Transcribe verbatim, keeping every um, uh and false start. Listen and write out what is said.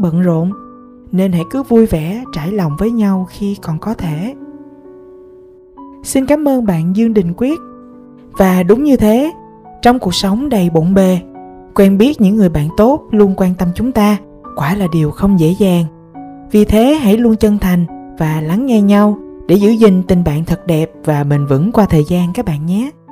bận rộn, nên hãy cứ vui vẻ trải lòng với nhau khi còn có thể. Xin cảm ơn bạn Dương Đình Quyết. Và đúng như thế, trong cuộc sống đầy bộn bề, quen biết những người bạn tốt luôn quan tâm chúng ta quả là điều không dễ dàng. Vì thế hãy luôn chân thành và lắng nghe nhau để giữ gìn tình bạn thật đẹp và bền vững qua thời gian các bạn nhé.